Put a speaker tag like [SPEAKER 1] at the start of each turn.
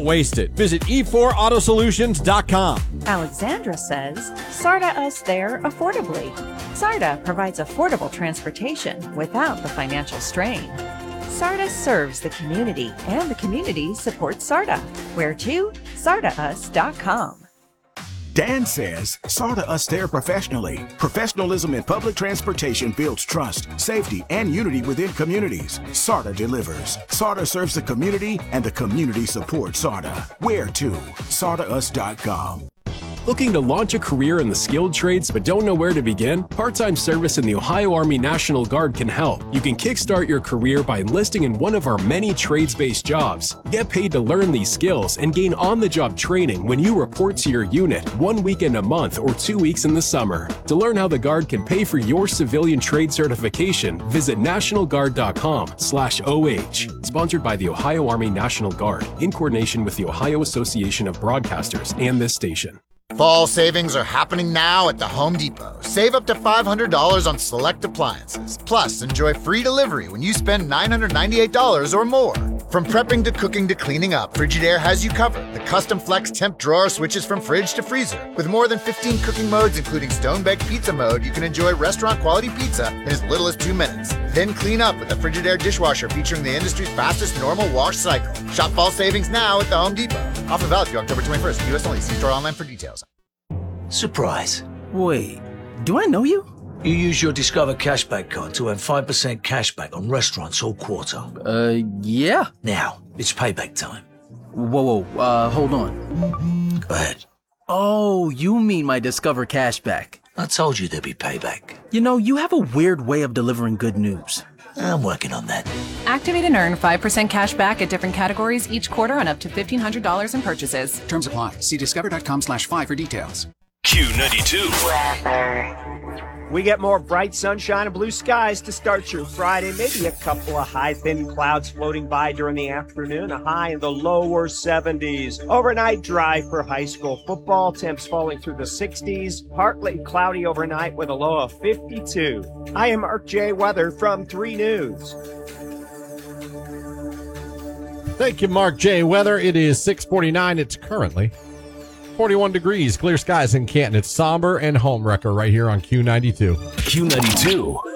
[SPEAKER 1] Waste it. Visit e4autosolutions.com.
[SPEAKER 2] Alexandra says, SARTA us there affordably. SARTA provides affordable transportation without the financial strain. SARTA serves the community, and the community supports SARTA. Where to? SARTAus.com.
[SPEAKER 3] Dan says, SARTA us there professionally. Professionalism in public transportation builds trust, safety, and unity within communities. SARTA delivers. SARTA serves the community, and the community supports SARTA. Where to? SARTAus.com.
[SPEAKER 4] Looking to launch a career in the skilled trades but don't know where to begin? Part-time service in the Ohio Army National Guard can help. You can kickstart your career by enlisting in one of our many trades-based jobs. Get paid to learn these skills and gain on-the-job training when you report to your unit 1 weekend a month or 2 weeks in the summer. To learn how the Guard can pay for your civilian trade certification, visit nationalguard.com/OH. Sponsored by the Ohio Army National Guard in coordination with the Ohio Association of Broadcasters and this station.
[SPEAKER 5] Fall savings are happening now at the Home Depot. Save up to $500 on select appliances. Plus, enjoy free delivery when you spend $998 or more. From prepping to cooking to cleaning up, Frigidaire has you covered. The custom flex temp drawer switches from fridge to freezer. With more than 15 cooking modes, including stone-baked pizza mode, you can enjoy restaurant-quality pizza in as little as 2 minutes. Then clean up with the Frigidaire dishwasher featuring the industry's fastest normal wash cycle. Shop fall savings now at the Home Depot. Offer valid through October 21st. U.S. only. See store online for details.
[SPEAKER 6] Surprise.
[SPEAKER 7] Wait, do I know you?
[SPEAKER 6] You use your Discover Cashback card to earn 5% cashback on restaurants all quarter.
[SPEAKER 7] Yeah.
[SPEAKER 6] Now, it's payback time.
[SPEAKER 7] Whoa, hold on.
[SPEAKER 6] Go ahead.
[SPEAKER 7] Oh, you mean my Discover Cashback.
[SPEAKER 6] I told you there'd be payback.
[SPEAKER 7] You know, you have a weird way of delivering good news.
[SPEAKER 6] I'm working on that.
[SPEAKER 8] Activate and earn 5% cash back at different categories each quarter on up to $1,500 in purchases.
[SPEAKER 9] Terms apply. See discover.com/5 for details.
[SPEAKER 10] Q92.
[SPEAKER 11] We get more bright sunshine and blue skies to start your Friday. Maybe a couple of high, thin clouds floating by during the afternoon. A high in the lower 70s. Overnight dry for high school football. Temps falling through the 60s. Partly cloudy overnight with a low of 52. I am Mark J. Weather from 3 News.
[SPEAKER 1] Thank you, Mark J. Weather. It is 6:49. It's currently 41 degrees, clear skies in Canton. It's somber and home wrecker right here on Q92.
[SPEAKER 10] Q92.